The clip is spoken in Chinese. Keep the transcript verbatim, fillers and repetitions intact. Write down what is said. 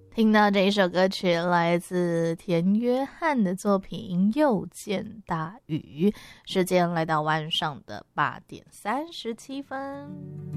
听到这一首歌曲来自田约翰的作品《又见大雨》，时间来到晚上的八点三十七分。